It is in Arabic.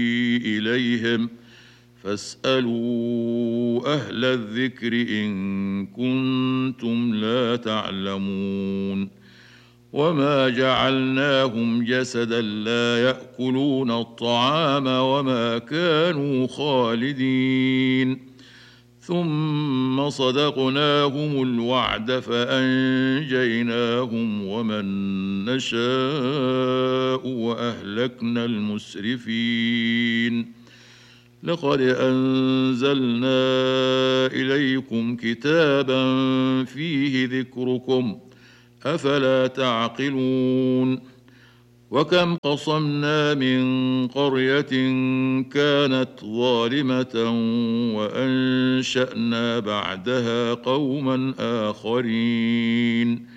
إليهم فاسألوا أهل الذكر إن كنتم لا تعلمون وما جعلناهم جسدا لا يأكلون الطعام وما كانوا خالدين ثم صدقناهم الوعد فأنجيناهم ومن نشاء وأهلكنا المسرفين لقد أنزلنا إليكم كتابا فيه ذكركم أفلا تعقلون وكم قصمنا من قرية كانت ظالمة وأنشأنا بعدها قوما آخرين